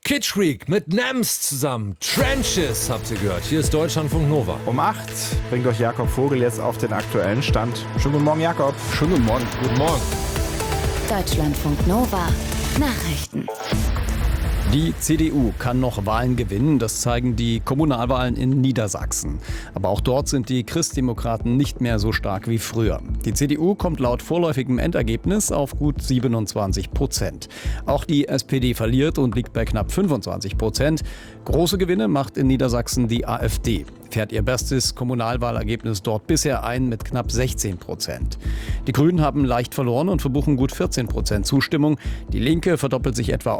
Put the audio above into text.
Kitsch Week mit Nems zusammen. Trenches habt ihr gehört. Hier ist Deutschlandfunk Nova. Um 8 bringt euch Jakob Vogel jetzt auf den aktuellen Stand. Schönen guten Morgen, Jakob. Schönen guten Morgen. Guten Morgen. Deutschlandfunk Nova. Nachrichten. Die CDU kann noch Wahlen gewinnen, das zeigen die Kommunalwahlen in Niedersachsen. Aber auch dort sind die Christdemokraten nicht mehr so stark wie früher. Die CDU kommt laut vorläufigem Endergebnis auf gut 27%. Auch die SPD verliert und liegt bei knapp 25%. Große Gewinne macht in Niedersachsen die AfD. Fährt ihr bestes Kommunalwahlergebnis dort bisher ein mit knapp 16%. Die Grünen haben leicht verloren und verbuchen gut 14% Zustimmung. Die Linke verdoppelt sich etwa